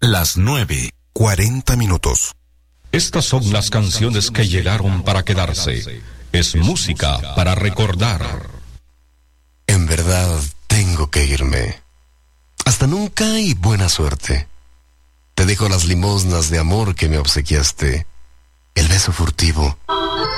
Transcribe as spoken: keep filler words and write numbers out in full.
Las nueve, cuarenta minutos. Estas son las canciones que llegaron para quedarse. Es música para recordar. En verdad, tengo que irme. Hasta nunca y buena suerte. Te dejo las limosnas de amor que me obsequiaste. El beso furtivo